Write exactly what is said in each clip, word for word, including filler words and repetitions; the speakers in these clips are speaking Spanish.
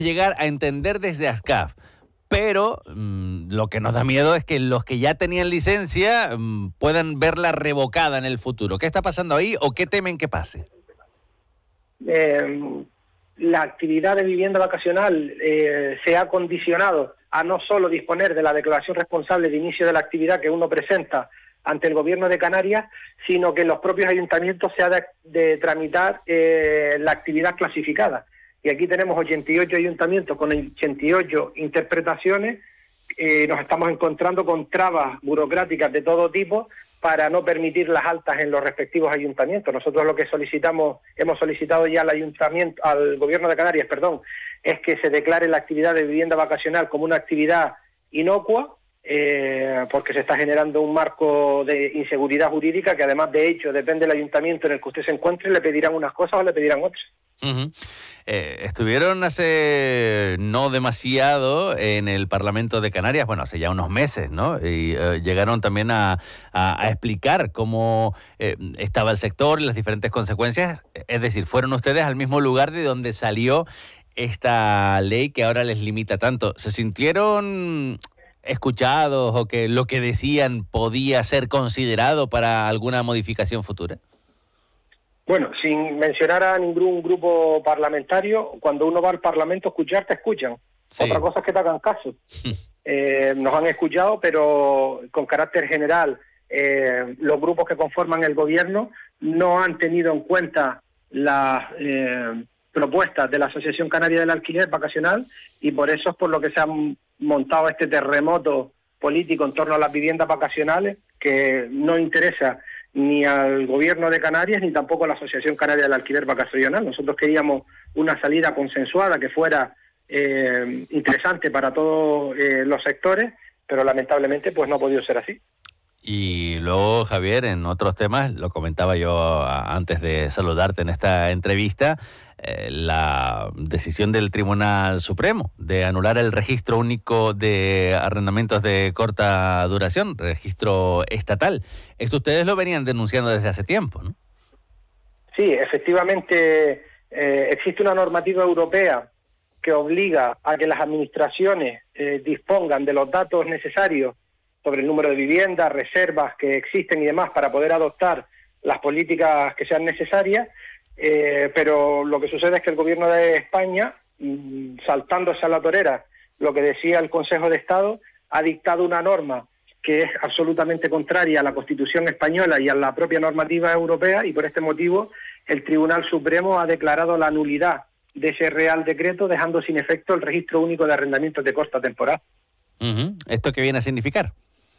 llegar a entender desde ASCAF, pero mmm, lo que nos da miedo es que los que ya tenían licencia mmm, puedan verla revocada en el futuro. ¿Qué está pasando ahí o qué temen que pase? Eh, la actividad de vivienda vacacional eh, se ha condicionado a no solo disponer de la declaración responsable de inicio de la actividad que uno presenta ante el Gobierno de Canarias, sino que en los propios ayuntamientos se ha de, de tramitar eh, la actividad clasificada. Y aquí tenemos ochenta y ocho ayuntamientos con ochenta y ocho interpretaciones. Eh, nos estamos encontrando con trabas burocráticas de todo tipo para no permitir las altas en los respectivos ayuntamientos. Nosotros lo que solicitamos, hemos solicitado ya al ayuntamiento, al Gobierno de Canarias, perdón, es que se declare la actividad de vivienda vacacional como una actividad inocua, eh, porque se está generando un marco de inseguridad jurídica que además de hecho depende del ayuntamiento en el que usted se encuentre, le pedirán unas cosas o le pedirán otras. Uh-huh. Eh, estuvieron hace no demasiado en el Parlamento de Canarias, bueno, hace ya unos meses, ¿no? Y eh, llegaron también a, a, a explicar cómo eh, estaba el sector y las diferentes consecuencias. Es decir, fueron ustedes al mismo lugar de donde salió esta ley que ahora les limita tanto. ¿Se sintieron escuchados o que lo que decían podía ser considerado para alguna modificación futura? Bueno, sin mencionar a ningún grupo parlamentario, cuando uno va al Parlamento a escuchar, te escuchan. Sí. Otra cosa es que te hagan caso. eh, nos han escuchado, pero con carácter general, eh, los grupos que conforman el gobierno no han tenido en cuenta las eh, propuestas de la Asociación Canaria del Alquiler Vacacional y por eso es por lo que se ha montado este terremoto político en torno a las viviendas vacacionales que no interesa ni al Gobierno de Canarias ni tampoco a la Asociación Canaria del Alquiler Vacacional. Nosotros queríamos una salida consensuada que fuera eh, interesante para todos eh, los sectores, pero lamentablemente pues no ha podido ser así. Y luego, Javier, en otros temas, lo comentaba yo antes de saludarte en esta entrevista, eh, la decisión del Tribunal Supremo de anular el registro único de arrendamientos de corta duración, registro estatal. Esto ustedes lo venían denunciando desde hace tiempo, ¿no? Sí, efectivamente eh, existe una normativa europea que obliga a que las administraciones eh, dispongan de los datos necesarios sobre el número de viviendas, reservas que existen y demás para poder adoptar las políticas que sean necesarias, eh, pero lo que sucede es que el Gobierno de España, mmm, saltándose a la torera lo que decía el Consejo de Estado, ha dictado una norma que es absolutamente contraria a la Constitución española y a la propia normativa europea y por este motivo el Tribunal Supremo ha declarado la nulidad de ese Real Decreto dejando sin efecto el registro único de arrendamientos de corta temporada. Uh-huh. ¿Esto qué viene a significar?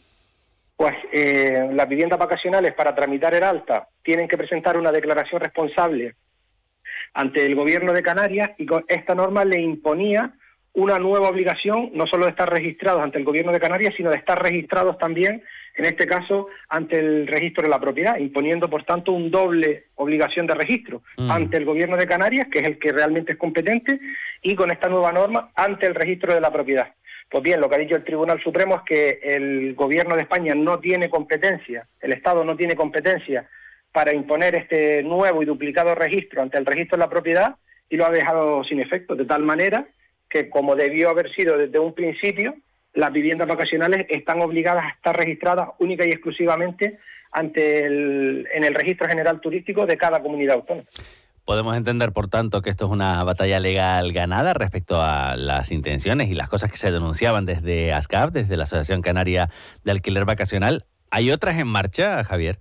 Pues eh, las viviendas vacacionales para tramitar el alta tienen que presentar una declaración responsable ante el Gobierno de Canarias y con esta norma le imponía una nueva obligación, no solo de estar registrados ante el Gobierno de Canarias, sino de estar registrados también, en este caso, ante el registro de la propiedad, imponiendo, por tanto, un doble obligación de registro mm. ante el Gobierno de Canarias, que es el que realmente es competente, y con esta nueva norma, ante el registro de la propiedad. Pues bien, lo que ha dicho el Tribunal Supremo es que el Gobierno de España no tiene competencia, el Estado no tiene competencia para imponer este nuevo y duplicado registro ante el registro de la propiedad y lo ha dejado sin efecto, de tal manera que, como debió haber sido desde un principio, las viviendas vacacionales están obligadas a estar registradas única y exclusivamente ante el, en el Registro General Turístico de cada comunidad autónoma. Podemos entender, por tanto, que esto es una batalla legal ganada respecto a las intenciones y las cosas que se denunciaban desde ASCAF, desde la Asociación Canaria de Alquiler Vacacional. ¿Hay otras en marcha, Javier?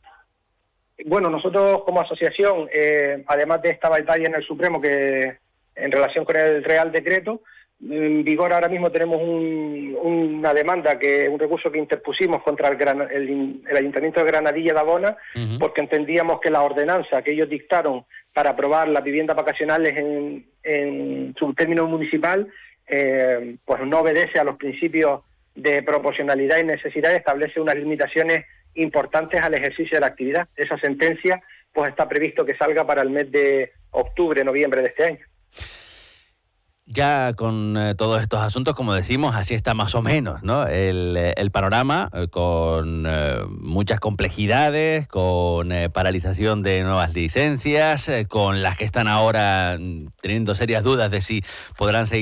Bueno, nosotros como asociación, eh, además de esta batalla en el Supremo que en relación con el Real Decreto, en vigor ahora mismo tenemos un, una demanda, que un recurso que interpusimos contra el, Gran, el, el Ayuntamiento de Granadilla de Abona, uh-huh. porque entendíamos que la ordenanza que ellos dictaron para aprobar las viviendas vacacionales en, en su término municipal, eh, pues no obedece a los principios de proporcionalidad y necesidad, establece unas limitaciones importantes al ejercicio de la actividad. Esa sentencia pues está previsto que salga para el mes de octubre, noviembre de este año. Ya con eh, todos estos asuntos, como decimos, así está más o menos, ¿no? El, eh, el panorama, eh, con eh, muchas complejidades, con eh, paralización de nuevas licencias, eh, con las que están ahora mm, teniendo serias dudas de si podrán seguir